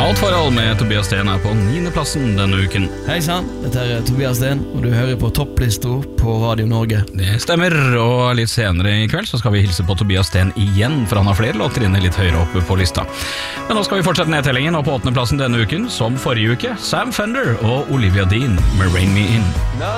Kaldt forhold med Tobias Sten på 9. plassen denne uken. Hei sann, dette er Tobias Sten, og du hører på topplista på Radio Norge. Det stemmer, og litt senere i kveld så skal vi hilse på Tobias Sten igjen, for han har flere låter inne litt høyere oppe på lista. Men nå skal vi fortsette nedtellingen, og på 8. plassen denne uken, som forrige uke, Sam Fender og Olivia Dean med Rain Me In. Now